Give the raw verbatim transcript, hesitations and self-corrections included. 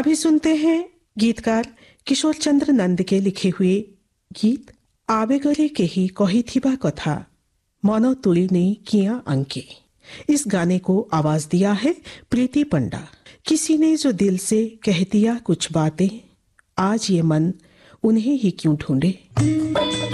अभी सुनते हैं गीतकार किशोर चंद्र नंद के लिखे हुए गीत आवेगरे केही कहिथिबा कथा मन तुलिने किया अंके। इस गाने को आवाज दिया है प्रीति पंडा। किसी ने जो दिल से कह दिया कुछ बातें, आज ये मन उन्हें ही क्यों ढूंढे।